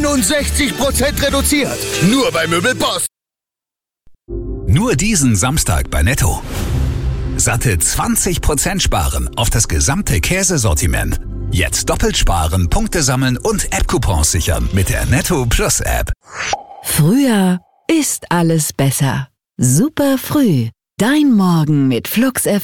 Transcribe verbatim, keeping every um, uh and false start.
einundsechzig Prozent reduziert. Nur bei Möbelboss. Nur diesen Samstag bei Netto. Satte zwanzig Prozent sparen auf das gesamte Käsesortiment. Jetzt doppelt sparen, Punkte sammeln und App-Coupons sichern mit der Netto Plus App. Früher ist alles besser. Super früh. Dein Morgen mit Flux F